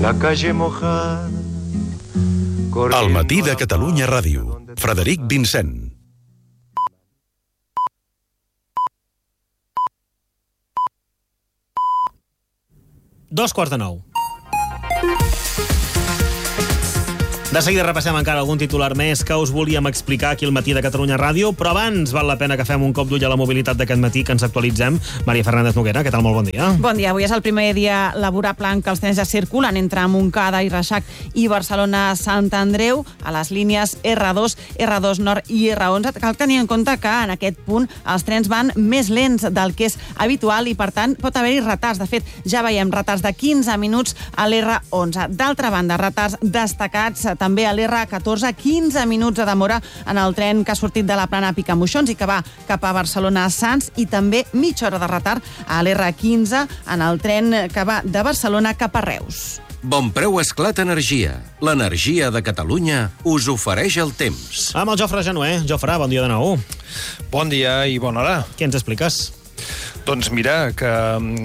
la calle mojada. Al matí de Catalunya Ràdio. Frederic Vincent. Dos quarts de 9. De seguida repassem encara algun titular més que us volíem explicar aquí al matí de Catalunya Ràdio, però abans val la pena que fem un cop d'ull a la mobilitat d'aquest matí, que ens actualitzem. Maria Fernández Noguera, què tal? Molt bon dia. Bon dia. Avui és el primer dia laborable en què els trens ja circulen entre Montcada i Reixac i Barcelona-Sant Andreu a les línies R2, R2 Nord i R11. Cal tenir en compte que en aquest punt els trens van més lents del que és habitual i, per tant, pot haver-hi retards. De fet, ja veiem retards de 15 minuts a l'R11. D'altra banda, retards destacats també a l'R14, 15 minuts de demora en el tren que ha sortit de la plana Picamoixons i que va cap a Barcelona-Sants, i també mitja hora de retard a l'R15 en el tren que va de Barcelona cap a Reus. Bonpreu Esclat Energia. L'energia de Catalunya us ofereix el temps. Amb el Jofre Genuer. Jofre, bon dia de nou. Bon dia i bona hora. Què ens expliques? Doncs mira, que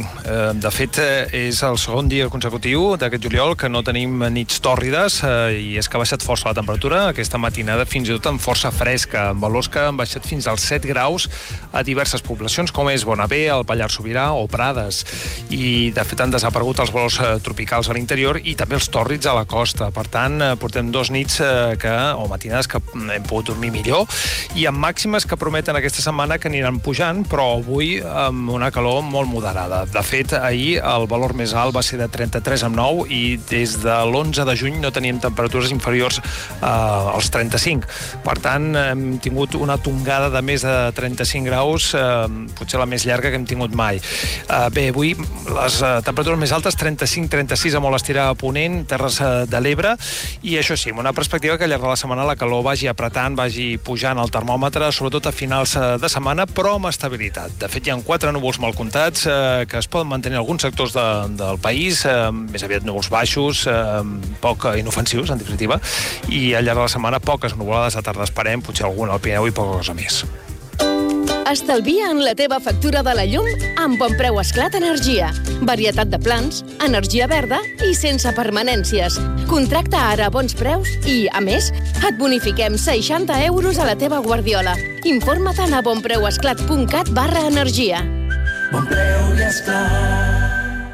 de fet és el segon dia consecutiu d'aquest juliol que no tenim nits tòrrides, i és que ha baixat força la temperatura aquesta matinada, fins i tot amb força fresca, amb valors que han baixat fins als 7 graus a diverses poblacions, com és Bonavè, el Pallars Sobirà o Prades. I de fet han desaparegut els valors tropicals a l'interior i també els tòrrids a la costa. Per tant, portem 2 nits o matinades que hem pogut dormir millor, i amb màximes que prometen aquesta setmana que aniran pujant, però avui amb una calor molt moderada. De fet, ahir el valor més alt va ser de 33,9 i des de l'11 de juny no teníem temperatures inferiors als 35. Per tant, hem tingut una tongada de més de 35 graus, potser la més llarga que hem tingut mai. Bé, avui les temperatures més altes, 35-36 a molt estirar a Ponent, Terres de l'Ebre, i això sí, amb una perspectiva que al llarg de la setmana la calor vagi apretant, vagi pujant el termòmetre, sobretot a finals de setmana, però amb estabilitat. De fet, hi ha 4 núvols mal comptats que es poden mantenir en alguns sectors del país, més aviat núvols baixos, poc inofensius, en definitiva, i al llarg de la setmana poques nuvolades a tarda esperem, potser alguna al Pirineu i poca cosa més. Estalvia en la teva factura de la llum amb Bonpreu Esclat Energia. Varietat de plans, energia verda i sense permanències. Contracta ara a bons preus i, a més, et bonifiquem 60 euros a la teva guardiola. Informa't a bonpreuesclat.cat/energia. Bonpreu i Esclat.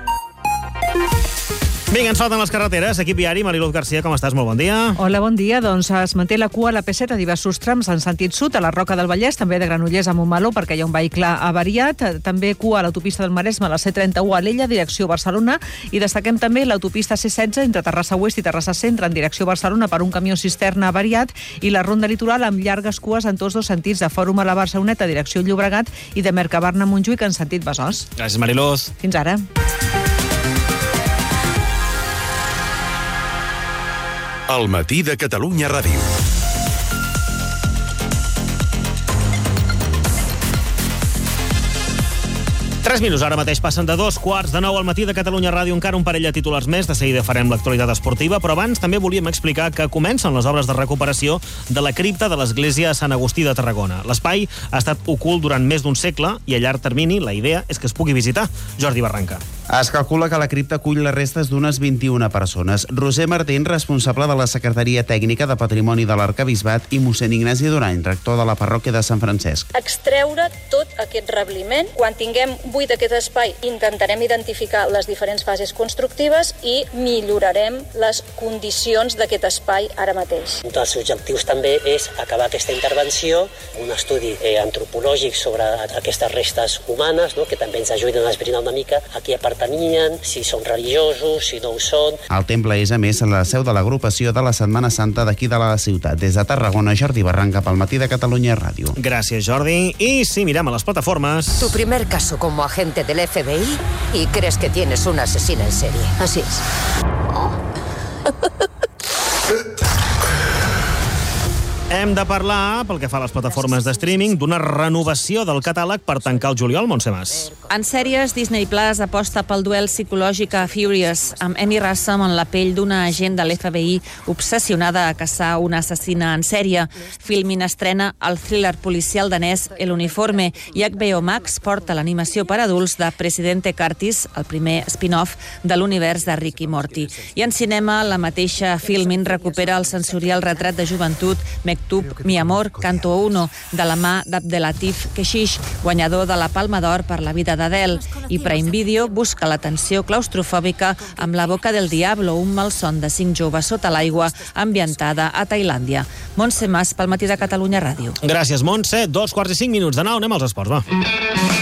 Vinga, ens falten les carreteres. Equip viari, Mariluz García, com estàs? Molt bon dia. Hola, bon dia. Doncs es manté la cua a la P7 a diversos trams en sentit sud, a la Roca del Vallès, també de Granollers a Montmeló, perquè hi ha un vehicle avariat. També cua a l'autopista del Maresme, a la C31 a Alella, direcció Barcelona. I destaquem també l'autopista C16 entre Terrassa Oest i Terrassa Centre, en direcció Barcelona, per un camió cisterna avariat, i la ronda litoral amb llargues cues en tots dos sentits, de Fòrum a la Barceloneta, direcció Llobregat, i de Mercabarna a Montjuïc, en sentit Besòs. Gràcies, Mariluz. Fins ara. Al matí de Catalunya Ràdio. Tres minuts ara mateix passen de 2:15 al matí de Catalunya Ràdio. Encara un parell de titulars més, de seguida farem l'actualitat esportiva, però abans també volíem explicar que comencen les obres de recuperació de la cripta de l'església Sant Agustí de Tarragona. L'espai ha estat ocult durant més d'un segle i a llarg termini la idea és que es pugui visitar. Jordi Barranca. Es calcula que la cripta acull les restes d'unes 21 persones. Roser Martín, responsable de la Secretaria Tècnica de Patrimoni de l'Arquebisbat, i mossèn Ignasi Durany, rector de la parròquia de Sant Francesc. Extreure tot aquest rebliment. Quan tinguem buit aquest espai, intentarem identificar les diferents fases constructives i millorarem les condicions d'aquest espai ara mateix. Un dels objectius també és acabar aquesta intervenció, un estudi antropològic sobre aquestes restes humanes, no?, que també ens ajuden a esbrinar una mica a qui pertanyien, si són religiosos, si no ho són. El temple és, a més, la seu de l'agrupació de la Setmana Santa d'aquí de la ciutat. Des de Tarragona, Jordi Barranca, pel matí de Catalunya Ràdio. Gràcies, Jordi. I si mirem a les plataformes... Tu primer caso como agente del FBI y crees que tienes una asesina en serie. Así es. Hem de parlar, pel que fa a les plataformes de streaming, d'una renovació del catàleg per tancar el juliol, Montse Mas. En sèries, Disney Plus aposta pel duel psicològic a Furious, amb Emmy Rossum en la pell d'una agent de l'FBI obsessionada a caçar una assassina en sèrie. Filmin estrena el thriller policial danès El Uniforme i HBO Max porta l'animació per adults de Presidente Curtis, el primer spin-off de l'univers de Rick i Morty. I en cinema, la mateixa Filmin recupera el sensorial retrat de joventut Mektub, Mi Amor, Canto 1, de la mà d'Abdelatif Keshish, guanyador de la Palma d'Or per la vida d'Adele. I Prime Video busca l'atenció claustrofòbica amb La boca del diablo, un malson de 5 joves sota l'aigua ambientada a Tailàndia. Montse Mas, pel Matí de Catalunya Ràdio. Gràcies, Montse. 2:05 de 9, anem als esports, va.